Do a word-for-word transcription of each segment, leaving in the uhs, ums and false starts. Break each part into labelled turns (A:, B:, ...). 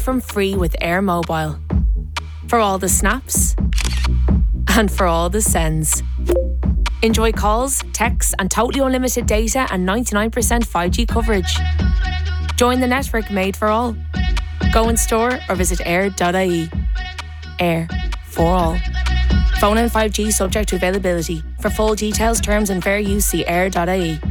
A: from free with Air Mobile. For all the snaps and for all the sends. Enjoy calls, texts and totally unlimited data and ninety-nine percent five G coverage. Join the network made for all. Go in store or visit air dot I E. Air for all. Phone and five G subject to availability. For full details, terms and fair use, see air dot I E.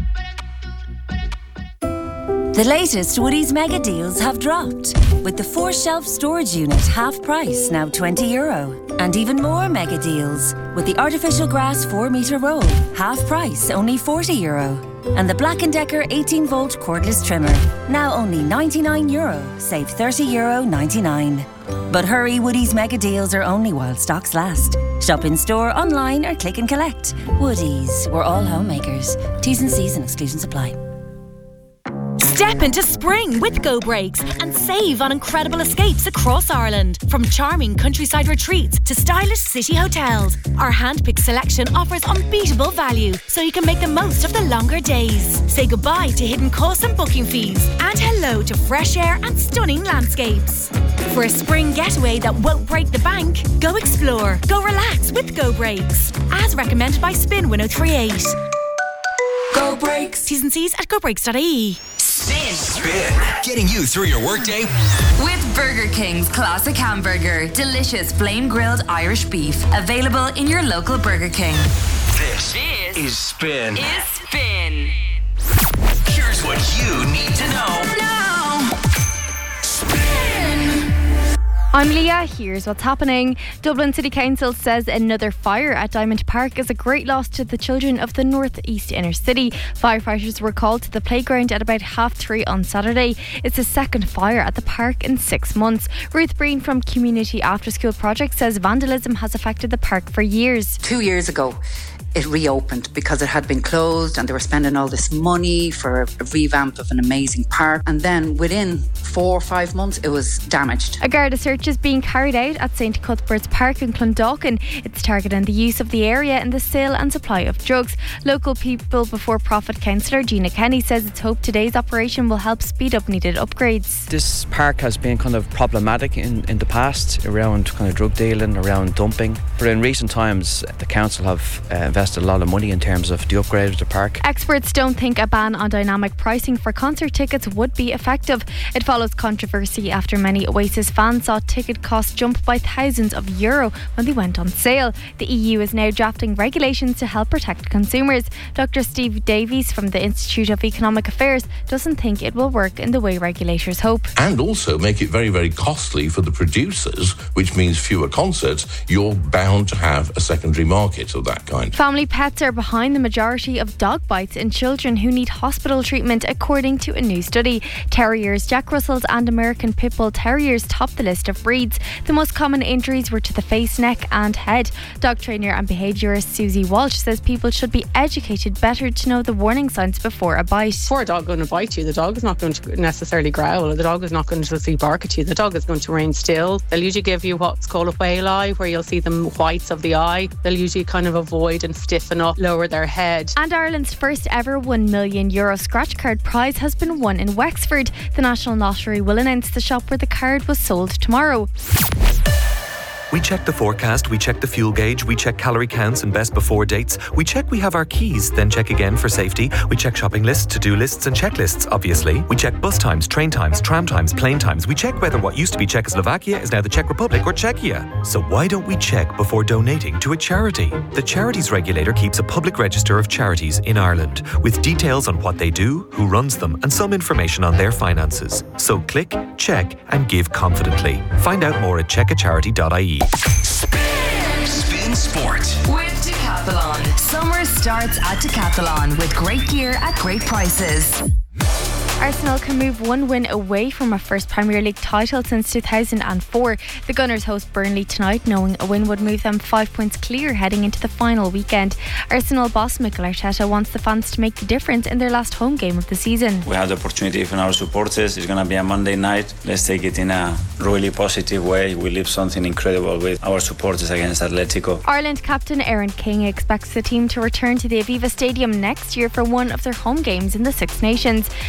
B: The latest Woodies mega deals have dropped, with the four shelf storage unit half price now twenty euro. And even more mega deals, with the artificial grass four metre roll, half price only forty euro. And the Black and Decker eighteen volt cordless trimmer, now only ninety-nine euro, save thirty euro ninety-nine. But hurry, Woodies mega deals are only while stocks last. Shop in store, online or click and collect. Woodies, we're all homemakers. T's and C's and exclusions apply.
C: Step into spring with Go Brakes and save on incredible escapes across Ireland. From charming countryside retreats to stylish city hotels, our hand-picked selection offers unbeatable value so you can make the most of the longer days. Say goodbye to hidden costs and booking fees and hello to fresh air and stunning landscapes. For a spring getaway that won't break the bank, go explore, go relax with Go Brakes. As recommended by Spin one oh three eight. Go Brakes. T's and C's at go brakes dot I E.
D: Spin. Spin. Getting you through your workday.
E: With Burger King's classic hamburger. Delicious flame grilled Irish beef. Available in your local Burger King.
D: This,
E: this
D: is Spin.
E: Is Spin.
D: Here's what you need to know.
E: Now.
D: Spin.
F: I'm Leah, here's what's happening. Dublin City Council says another fire at Diamond Park is a great loss to the children of the North East inner city. Firefighters were called to the playground at about half three on Saturday. It's the second fire at the park in six months. Ruth Breen from Community After School Project says vandalism has affected the park for years.
G: Two years ago, it reopened because it had been closed and they were spending all this money for a revamp of an amazing park. And then within four or five months, it was damaged.
F: A Garda search is being carried out at Saint Cuthbert's Park in Clondalkin. It's targeting the use of the area in the sale and supply of drugs. Local People Before Profit councillor Gina Kenny says it's hoped today's operation will help speed up needed upgrades.
H: This park has been kind of problematic in, in the past around kind of drug dealing, around dumping. But in recent times, the council have uh, invested a lot of money in terms of the upgrade of the park.
F: Experts don't think a ban on dynamic pricing for concert tickets would be effective. It follows controversy after many Oasis fans saw ticket costs jump by thousands of euro when they went on sale. The E U is now drafting regulations to help protect consumers. Doctor Steve Davies from the Institute of Economic Affairs doesn't think it will work in the way regulators hope.
I: And also make it very, very costly for the producers, which means fewer concerts. You're bound to have a secondary market of that kind.
F: Family pets are behind the majority of dog bites in children who need hospital treatment, according to a new study. Terriers, Jack Russells and American Pit Bull Terriers top the list of breeds. The most common injuries were to the face, neck and head. Dog trainer and behaviourist Susie Walsh says people should be educated better to know the warning signs before a bite.
J: Before a dog going to bite you, the dog is not going to necessarily growl, or the dog is not going to see bark at you. The dog is going to remain still. They'll usually give you what's called a whale eye, where you'll see the whites of the eye. They'll usually kind of avoid and stiffen up, lower their head.
F: And Ireland's first ever one million euro scratch card prize has been won in Wexford. The National Lottery will announce the shop where the card was sold tomorrow.
K: We check the forecast, we check the fuel gauge, we check calorie counts and best before dates. We check we have our keys, then check again for safety. We check shopping lists, to-do lists and checklists, obviously. We check bus times, train times, tram times, plane times. We check whether what used to be Czechoslovakia is now the Czech Republic or Czechia. So why don't we check before donating to a charity? The Charities Regulator keeps a public register of charities in Ireland with details on what they do, who runs them and some information on their finances. So click, check and give confidently. Find out more at check a charity dot I E.
D: Spin. Spin Sport.
E: With Decathlon. Summer starts at Decathlon with great gear at great prices.
F: Arsenal can move one win away from a first Premier League title since two thousand four. The Gunners host Burnley tonight, knowing a win would move them five points clear heading into the final weekend. Arsenal boss Mikel Arteta wants the fans to make the difference in their last home game of the season.
L: We have the opportunity from our supporters. It's going to be a Monday night. Let's take it in a really positive way. We leave something incredible with our supporters against Atletico.
F: Ireland captain Aaron King expects the team to return to the Aviva Stadium next year for one of their home games in the Six Nations. Scott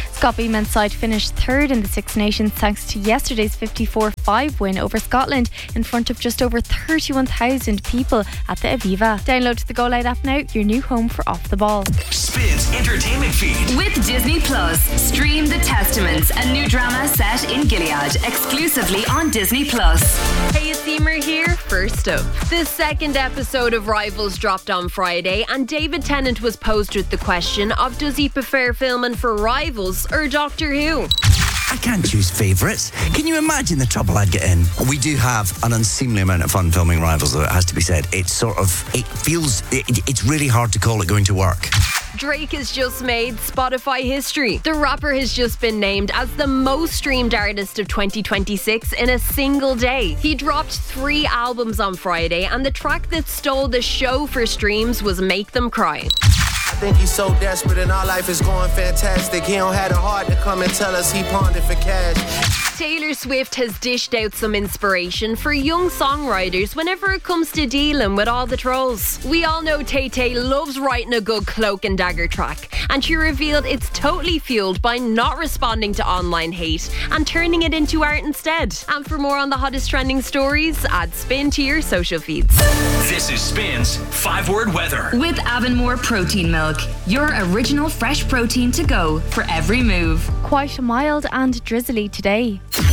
F: men's side finished third in the Six Nations thanks to yesterday's fifty-four five win over Scotland in front of just over thirty-one thousand people at the Aviva. Download the Go Loud app now, your new home for Off the Ball.
D: Spins entertainment feed.
E: With Disney Plus, stream The Testaments, a new drama set in Gilead, exclusively on Disney Plus.
M: Hey, it's Emer here. First up, the second episode of Rivals dropped on Friday, and David Tennant was posed with the question of does he prefer filming for Rivals or Doctor Who?
N: I can't choose favourites. Can you imagine the trouble I'd get in? We do have an unseemly amount of fun filming Rivals, though, it has to be said. It's sort of, it feels, it, it's really hard to call it going to work.
M: Drake has just made Spotify history. The rapper has just been named as the most streamed artist of twenty twenty-six in a single day. He dropped three albums on Friday, and the track that stole the show for streams was Make Them Cry.
O: I think he's so desperate and our life is going fantastic. He don't have the heart to come and tell us he pawned it for cash.
M: Taylor Swift has dished out some inspiration for young songwriters whenever it comes to dealing with all the trolls. We all know Tay-Tay loves writing a good Cloak and Dagger track, and she revealed it's totally fueled by not responding to online hate and turning it into art instead. And for more on the hottest trending stories, add Spin to your social feeds.
D: This is Spin's five-word weather.
E: With Avonmore Protein Milk, your original fresh protein to go for every move.
F: Quite mild and drizzly today.